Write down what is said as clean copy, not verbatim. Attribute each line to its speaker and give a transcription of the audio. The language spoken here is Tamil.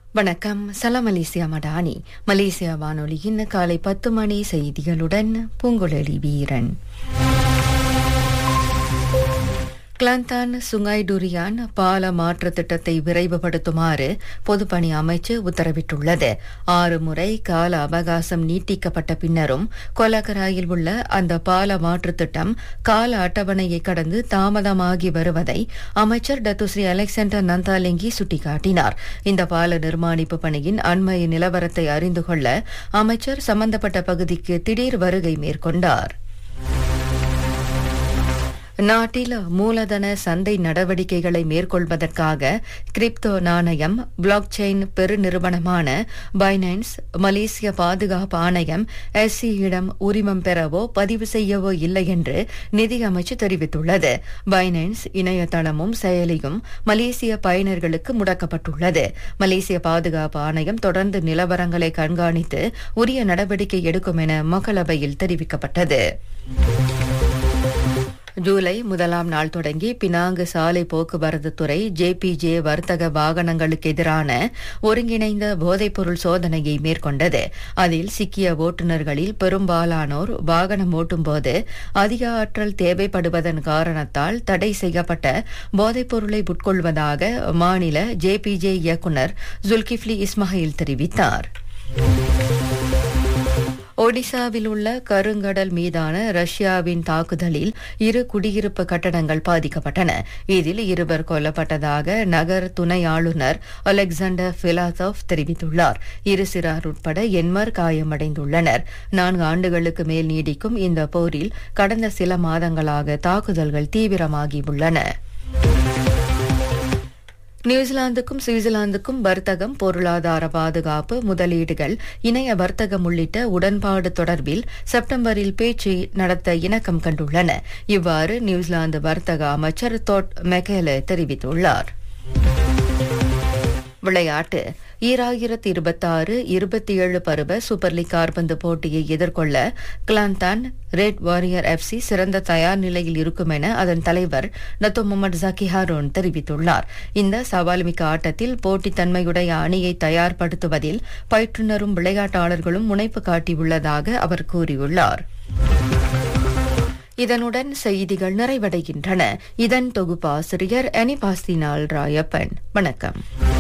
Speaker 1: வணக்கம். சலாம் மலேசியா மடானி. மலேசியா வானொலியின் காலை 10 மணி செய்திகளுடன் பூங்குழலி வீரன். கிளாந்தான் சுங்காய் டுரியான் பால மாற்று திட்டத்தை விரைவுபடுத்துமாறு பொதுப்பணி அமைச்சு உத்தரவிட்டுள்ளது. 6 முறை கால அவகாசம் நீட்டிக்கப்பட்ட பின்னரும் கொலகராயில் உள்ள அந்த பால மாற்று திட்டம் கால அட்டவணையை கடந்து தாமதமாகி வருவதை அமைச்சர் டத்துஸ்ரீ அலெக்சாண்டர் நந்தாலிங்கி சுட்டிக்காட்டினார். இந்த பால நிர்மாணிப்பு பணியின் அண்மைய நிலவரத்தை அறிந்து கொள்ள அமைச்சர் சம்பந்தப்பட்ட பகுதிக்கு திடீர் வருகை மேற்கொண்டார். நாட்டில் மூலதன சந்தை நடவடிக்கைகளை மேற்கொள்வதற்காக கிரிப்டோ நாணயம், பிளாக் செயின் பெருநிறுவனமான பைனான்ஸ் மலேசிய பாதுகாப்பு ஆணையம் SC-இடம் உரிமம் பெறவோ பதிவு செய்யவோ இல்லை என்று நிதியமைச்சு தெரிவித்துள்ளது. பைனான்ஸ் இணையதளமும் செயலியும் மலேசிய பயனர்களுக்கு முடக்கப்பட்டுள்ளது. மலேசிய பாதுகாப்பு ஆணையம் தொடர்ந்து நிலவரங்களை கண்காணித்து உரிய நடவடிக்கை எடுக்கும் என மக்களவையில் தெரிவிக்கப்பட்டது. ஜூலை 1ஆம் நாள் தொடங்கி பினாங்கு சாலை போக்குவரத்து துறை JPJ வர்த்தக வாகனங்களுக்கு எதிரான ஒருங்கிணைந்த போதைப்பொருள் சோதனையை மேற்கொண்டது. அதில் சிக்கிய ஓட்டுநர்களில் பெரும்பாலானோர் வாகனம் ஓட்டும்போது அதிக ஆற்றல் தேவைப்படுவதன் காரணத்தால் தடை செய்யப்பட்ட போதைப்பொருளை உட்கொள்வதாக மாநில JPJ இயக்குநர் ஜுல்கிஃப்லி இஸ்மாயில் தெரிவித்தார். ஒடிசாவில் உள்ள கருங்கடல் மீதான ரஷ்யாவின் தாக்குதலில் 2 குடியிருப்பு கட்டடங்கள் பாதிக்கப்பட்டன. இதில் 2 கொல்லப்பட்டதாக நகர் துணை ஆளுநர் அலெக்சாண்டர் பிலாதோவ் தெரிவித்துள்ளார். 2 சிறார் உட்பட 80 காயமடைந்துள்ளனர். 4 ஆண்டுகளுக்கு மேல் நீடிக்கும் இந்த போரில் கடந்த சில மாதங்களாக தாக்குதல்கள் தீவிரமாகியுள்ளன. நியூசிலாந்துக்கும் சுவிட்சர்லாந்துக்கும் வர்த்தகம், பொருளாதார பாதுகாப்பு, முதலீடுகள், இணைய வர்த்தகம் உள்ளிட்ட உடன்பாடு தொடர்பில் செப்டம்பரில் பேச்சு நடத்த இணக்கம் கண்டுள்ளன. இவ்வாறு நியூசிலாந்து வர்த்தக அமைச்சர் தோட் மெக்கேலே தெரிவித்துள்ளார். விளையாட்டு. 2026-27 பருவ சூப்பர் லீக் காற்பந்து போட்டியை எதிர்கொள்ள கிளாந்தான் ரெட் வாரியர் FC சிறந்த தயார் நிலையில் இருக்கும் என அதன் தலைவர் டத்தோ முகமது ஜக்கி ஹாரூன் தெரிவித்துள்ளார். இந்த சவால்மிக்க ஆட்டத்தில் போட்டித்தன்மையுடைய அணியை தயார்படுத்துவதில் பயிற்றுநரும் விளையாட்டாளர்களும் முனைப்பு காட்டியுள்ளதாக அவர் கூறியுள்ளார். இதனுடன் செய்திகள் நிறைவடைகின்றன. இதன் தொகுப்பாசிரியர் அனிபாஸ்தினால் ராயப்பன். வணக்கம்.